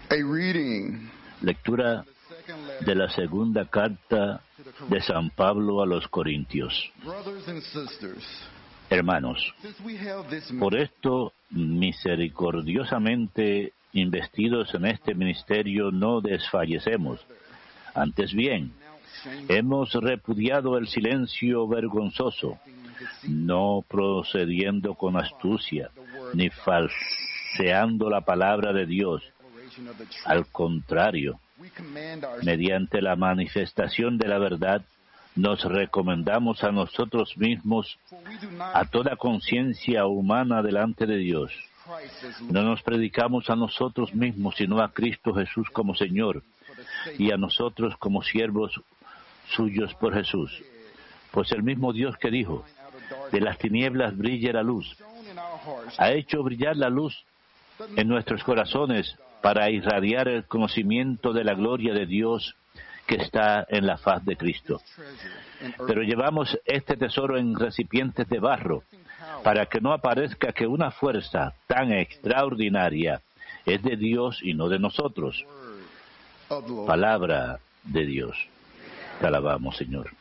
A reading Lectura de la segunda carta de San Pablo a los Corintios. Brothers and sisters, Hermanos, since we have this por esto, misericordiosamente investidos en este ministerio, no desfallecemos. Antes bien, hemos repudiado el silencio vergonzoso, no procediendo con astucia, ni falseando la palabra de Dios. Al contrario, mediante la manifestación de la verdad, nos recomendamos a nosotros mismos a toda conciencia humana delante de Dios. No nos predicamos a nosotros mismos, sino a Cristo Jesús como Señor, y a nosotros como siervos suyos por Jesús. Pues el mismo Dios que dijo, de las tinieblas brille la luz, ha hecho brillar la luz en nuestros corazones para irradiar el conocimiento de la gloria de Dios que está en la faz de Cristo. Pero llevamos este tesoro en recipientes de barro, para que no aparezca que una fuerza tan extraordinaria es de Dios y no de nosotros. Palabra de Dios. Te alabamos, Señor.